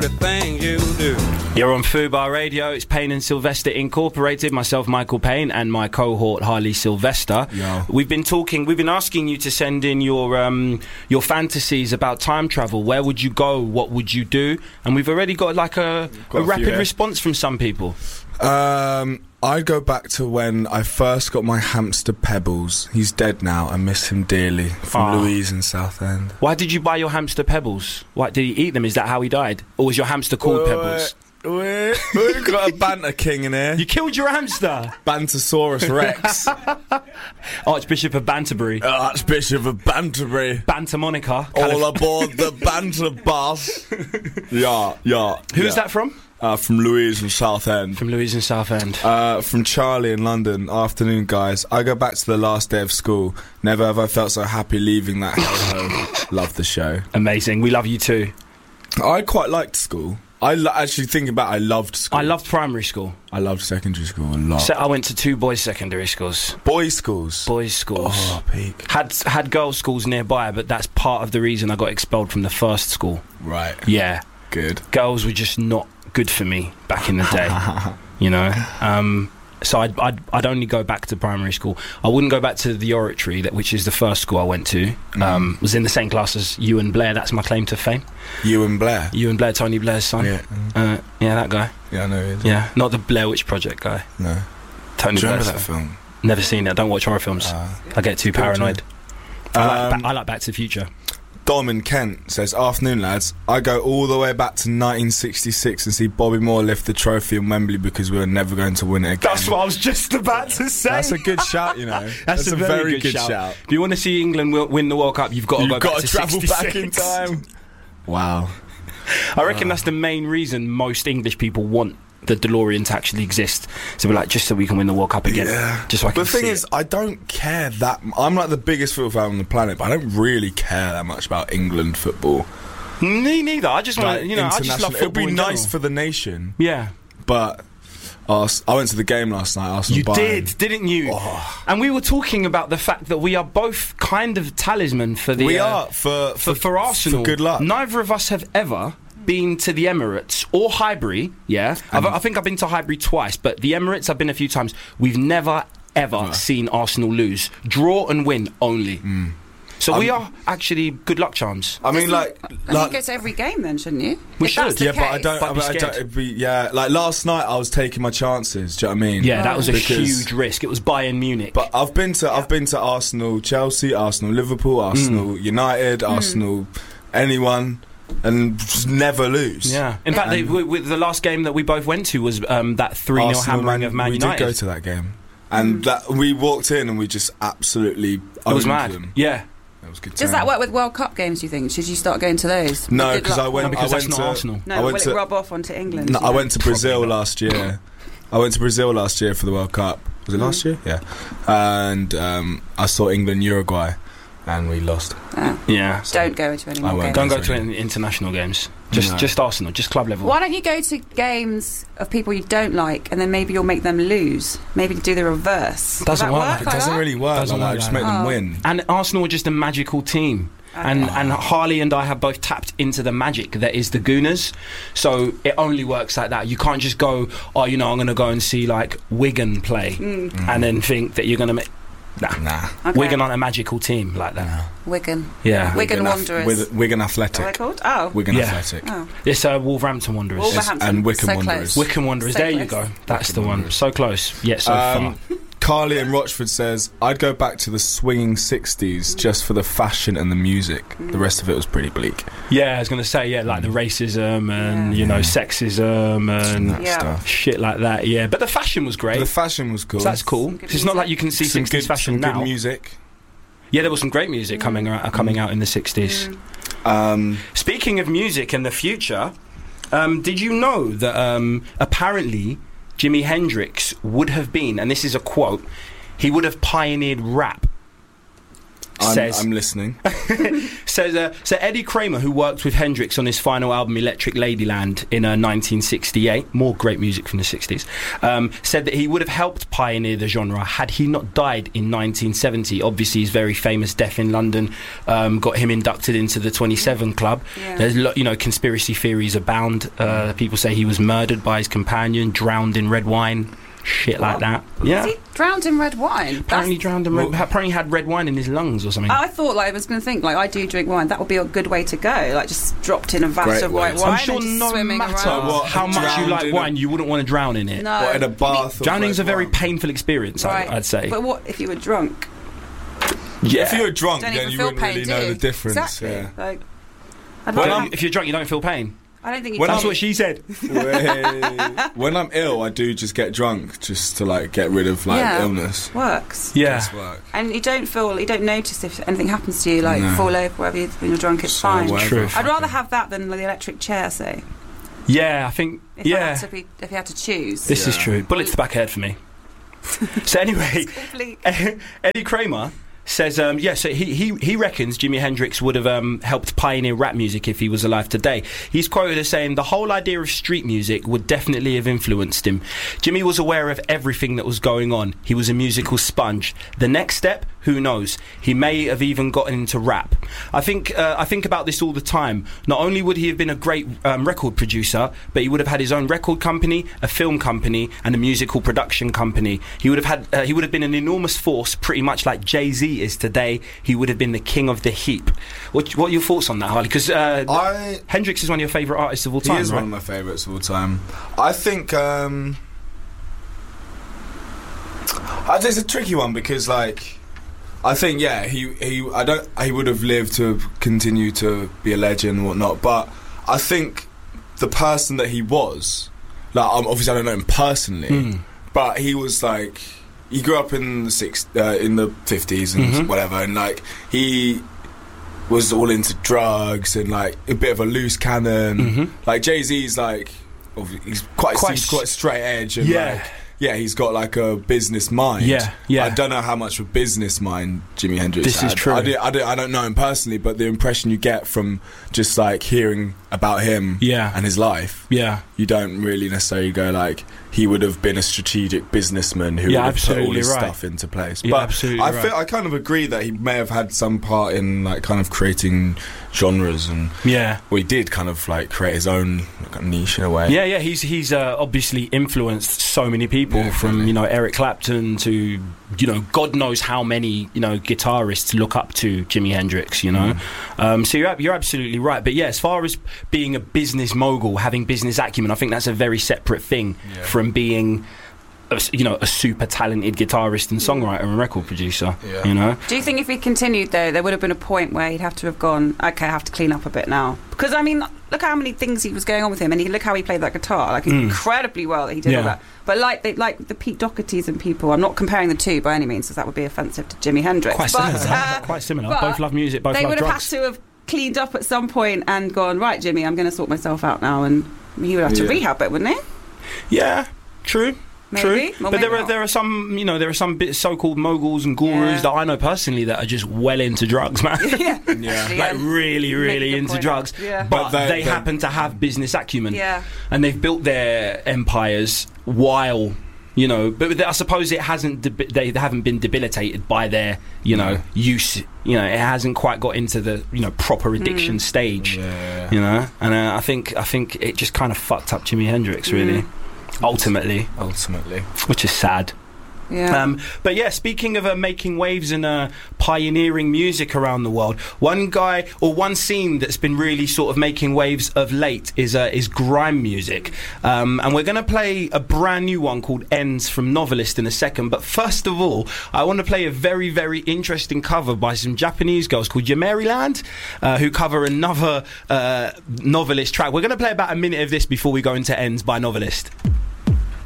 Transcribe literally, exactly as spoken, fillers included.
the things you do. You're on Fubar Radio. It's Payne and Sylvester Incorporated. Myself, Michael Payne, and my cohort, Harley Sylvester. Yo. We've been talking. We've been asking you to send in your um, your fantasies about time travel. Where would you go? What would you do? And we've already got like a, got a a rapid few, yeah. response from some people. Um, I'd go back to when I first got my hamster Pebbles. He's dead now. I miss him dearly. From Ah. Louise in Southend. Why did you buy your hamster Pebbles? Why did he eat them? Is that how he died, or was your hamster called Pebbles? Wait, we've got a banter king in here. You killed your hamster. Bantosaurus Rex. Archbishop of Banterbury. Archbishop of Banterbury. Banter Monica. All aboard the banter bus. Yeah, yeah. Who's yeah. that from? Uh, from Louise in Southend. From Louise in Southend. Uh, from Charlie in London. Afternoon, guys. I go back to the last day of school. Never have I felt so happy leaving that hellhole. Love the show. Amazing. We love you too. I quite liked school. I lo- actually thinking about it, I loved school. I loved primary school. I loved secondary school a lot. So I went to two boys' secondary schools. Boys' schools. Boys' schools. Oh, peak. Had had girls' schools nearby, but that's part of the reason I got expelled from the first school. Right. Yeah. Good. Girls were just not good for me back in the day. You know? Um, so I'd, I'd, I'd only go back to primary school. I wouldn't go back to the Oratory, that which is the first school I went to. Um, Mm. was in the same class as Ewan Blair. That's my claim to fame. Ewan Blair. Ewan Blair, Tony Blair's son. Yeah. Uh, yeah, that guy. Yeah, I know. It is. Yeah, not the Blair Witch Project guy. No. Tony Do you remember Blair's that son. film? Never seen it. I don't watch horror films. Uh, I get too good, paranoid. I, like Um, ba- I like Back to the Future. Dom in Kent says, afternoon lads, I go all the way back to nineteen sixty-six and see Bobby Moore lift the trophy in Wembley because we were never going to win it again. That's what I was just about to say. That's a good shout, you know. That's, That's a, a very, very good, good shout. shout. If you want to see England wi- win the World Cup, you've got to You've go got back to to travel back in sixty-six. time. Wow. I reckon that's the main reason most English people want the DeLorean to actually exist. So we're like, just so we can win the World Cup again. Yeah. Just so I can But the thing see is, it. I don't care that... M- I'm like the biggest football fan on the planet, but I don't really care that much about England football. Me neither. I just want Like, to, you know, I just love international- football. It would be in nice general. for the nation, Yeah. but... Ars- I went to the game last night, Arsenal You Bayern. did, didn't you? Oh. And we were talking about the fact that we are both kind of talisman for the... We uh, are, for, for, for Arsenal. For good luck. Neither of us have ever been to the Emirates or Highbury. Yeah, I've, I think I've been to Highbury twice, but the Emirates I've been a few times. We've never ever Right. seen Arsenal lose, draw and win only. Mm. So we I'm- are actually good luck charms. I mean, Doesn't- like... I think like you go to every game then, shouldn't you? We If that's should. the yeah, but I case. don't... But I, be I don't scared. it'd be, yeah, like last night I was taking my chances, do you know what I mean? Yeah, that was a Because- huge risk. It was Bayern Munich. But I've been to I've been to Arsenal, Chelsea, Arsenal, Liverpool, Arsenal, Mm. United, Arsenal, anyone, and just never lose. yeah, in fact, they, w- w- the last game that we both went to was um, that three nil Arsenal, hammering of Man we United. did go to that game, and that we walked in and we just absolutely It was owned mad. them. Yeah. It was good. Does time. that work with World Cup games, do you think? Should you start going to those? No, Good because luck I went. No, because I that's went not to Arsenal. No, I but went will to. it rub off onto England? No, you I know? went to Brazil Probably not. last year. I went to Brazil last year for the World Cup. Was it last year? Yeah. And um, I saw England Uruguay, and we lost. Ah. Yeah. Don't go to any I more won't games. Don't go That's to right. in- international games. Just No. just Arsenal, just club level. Why don't you go to games of people you don't like, and then maybe you'll make them lose? Maybe do the reverse. Does Doesn't that work work like It like doesn't that? really work. Doesn't like that. work Just like make them that. win. And Arsenal are just a magical team. And Okay. and Harley and I have both tapped into the magic that is the Gooners. So it only works like that. You can't just go, oh, you know, I'm going to go and see like Wigan play Mm. and then think that you're going to make... Nah. Nah. Okay. Wigan aren't a magical team like that. Wigan. Yeah. Wigan Ath- Wanderers. with- Wigan What are they Athletic. called? Oh. Wigan Yeah. Athletic. Oh. It's uh, Wolverhampton Wanderers. Wolverhampton. Yes, and Wycombe So Wanderers. close. Wycombe Wanderers. So there you close. go. That's Wycombe the one. Wanderers. So close, yet so Um, far. Carly in Rochford says, I'd go back to the swinging sixties just for the fashion and the music. The rest of it was pretty bleak. Yeah, I was going to say, yeah, like the racism and, Yeah. you know, sexism and That Yeah. stuff. shit like that, yeah. But the fashion was great. The fashion was cool. So that's cool. Some good 'Cause it's not music. like you can see some sixties good, fashion some now. good music. Yeah, there was some great music coming out, uh, coming out in the sixties. Um, Speaking of music and the future, um, did you know that um, apparently Jimi Hendrix would have been, and this is a quote, he would have pioneered rap. I'm, says, I'm listening. says uh, so Eddie Kramer, who worked with Hendrix on his final album Electric Ladyland in uh, nineteen sixty-eight, more great music from the sixties, um, said that he would have helped pioneer the genre had he not died in nineteen seventy. Obviously his very famous death in London um, got him inducted into the twenty-seven Club. Yeah. There's lo- you know, conspiracy theories abound. Uh, people say he was murdered by his companion, drowned in red wine, shit like that. Yeah. Was he drowned in red wine? Apparently That's- drowned in red, Well- apparently had red wine in his lungs or something. I thought, like, I was going to think, like, I do drink wine. That would be a good way to go. Like, just dropped in a vat Great of way white to- wine I'm sure and just no swimming matter around. What, how much you drowned like in a- wine, you wouldn't want to drown in it. No. What, in a bath of Drowning's a red very wine? painful experience, Right. I, I'd say. But what if you were drunk? Yeah. If you were drunk, Don't then even you feel wouldn't pain, really do know you? the difference. Exactly. Yeah. Like, I'd When rather I'm- have- If you're drunk, you don't feel pain. I don't think you when do. That's what she said. Wait. When I'm ill, I do just get drunk just to like get rid of like Yeah. illness. Works. Yeah. Just work. And you don't feel, you don't notice if anything happens to you, like No. fall over, whatever you, when you're drunk, it's So fine. whatever. True. I'd rather have that than the electric chair, say. Yeah, I think. If I yeah. had to be, if you had to choose. This is Yeah. true. Bullet to the back of the head for me. So anyway, Complete- Eddie Kramer says, um, yeah, so he, he, he reckons Jimi Hendrix would have um, helped pioneer rap music if he was alive today. He's quoted as saying, the whole idea of street music would definitely have influenced him. Jimmy was aware of everything that was going on. He was a musical sponge. The next step, who knows? He may have even gotten into rap. I think uh, I think about this all the time. Not only would he have been a great um, record producer, but he would have had his own record company, a film company, and a musical production company. He would have had uh, he would have been an enormous force, pretty much like Jay-Z is today. He would have been the king of the heap. What, what are your thoughts on that, Harley? Because uh, I Hendrix is one of your favourite artists of all time, he is right? one of my favourites of all time. I think um, I, it's a tricky one because like. I think yeah he he I don't he would have lived to continue to be a legend and whatnot, but I think the person that he was, like um, obviously I don't know him personally, Mm. but he was like he grew up in the six uh, in the fifties and Mhm. whatever, and like he was all into drugs and like a bit of a loose cannon. Mhm. Like Jay-Z's like obvi- he's quite Quite he's s- quite straight edge and Yeah. like yeah he's got like a business mind. Yeah, yeah. I don't know how much of a business mind Jimi Hendrix This is had. true. I, do, I, do, I don't know him personally, but the impression you get from just like hearing about him Yeah. and his life, Yeah. you don't really necessarily go like he would have been a strategic businessman who Yeah, would have put all absolutely his right. stuff into place. Yeah, but absolutely I right. feel I kind of agree that he may have had some part in like kind of creating genres, and Yeah. well, he did kind of like create his own like, niche in a way. Yeah, yeah, he's he's uh, obviously influenced so many people, Yeah, from definitely. you know Eric Clapton to you know God knows how many you know guitarists look up to Jimi Hendrix. You know, Mm. um, so you're ab- you're absolutely right. But yeah, as far as being a business mogul, having business acumen, I think that's a very separate thing Yeah. from being. A, s- you know, a super talented guitarist and songwriter and record producer. Yeah. You know, Do you think if he continued though, there would have been a point where he'd have to have gone, okay, I have to clean up a bit now? Because I mean, look how many things he was going on with him, and he, look how he played that guitar, like Mm. incredibly well that he did all Yeah. that. But like the, like the Pete Dohertys and people, I'm not comparing the two by any means, because that would be offensive to Jimi Hendrix. quite but, similar. uh, quite similar. but Both love music. Both they love would have drugs. had to have cleaned up at some point and gone, right, Jimmy, I'm going to sort myself out now, and he would have to Yeah. rehab it, wouldn't he? Yeah, true. Maybe. True, Well, but maybe there are not. there are some you know there are some bit so-called moguls and gurus Yeah. that I know personally that are just well into drugs, man. yeah. Yeah. like really, Make a really good into point. drugs. Yeah. But, But they- they, they- happen to have business acumen, Yeah. and they've built their empires while. You know, but I suppose it hasn't. Debi- they haven't been debilitated by their, you know, No. use. You know, it hasn't quite got into the, you know, proper addiction Mm. stage. Yeah. You know, and uh, I think I think it just kind of fucked up Jimi Hendrix, really, ultimately, Ultimately. which is sad. Yeah. Um, but yeah, speaking of uh, making waves and uh, pioneering music around the world, one guy or one scene that's been really sort of making waves of late is uh, is grime music, um, and we're going to play a brand new one called "Ends" from Novelist in a second. But first of all, I want to play a very very interesting cover by some Japanese girls called Yameriland, uh, who cover another uh, Novelist track. We're going to play about a minute of this before we go into "Ends" by Novelist.